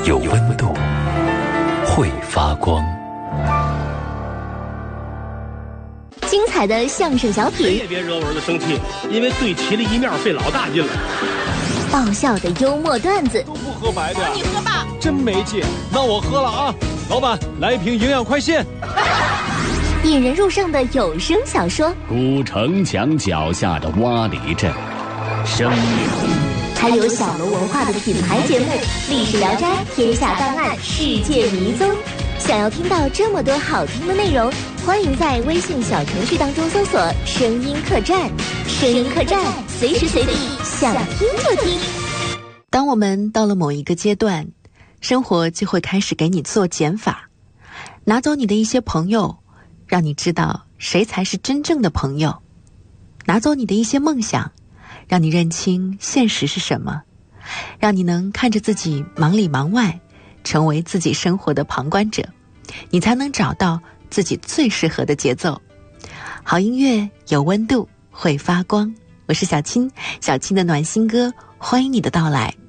有温度，会发光。 精彩的相声小品， 谁也别惹我儿子生气，因为对齐了一面费老大劲了。 爆笑的幽默段子， 都不喝白的呀？ 你喝吧， 真没劲。那我喝了啊！老板，来一瓶营养快线。 引人入胜的有声小说， 古城墙脚下的洼里镇，生命。 还有小楼文化的品牌节目《历史聊斋》《天下档案》《世界迷踪》。想要听到这么多好听的内容，欢迎在微信小程序当中搜索“声音客栈”。声音客栈，随时随地想听就听。当我们到了某一个阶段，生活就会开始给你做减法，拿走你的一些朋友，让你知道谁才是真正的朋友；拿走你的一些梦想，让你认清现实是什么，让你能看着自己忙里忙外，成为自己生活的旁观者，你才能找到自己最适合的节奏。好音乐有温度，会发光。我是小青，小青的暖心歌，欢迎你的到来。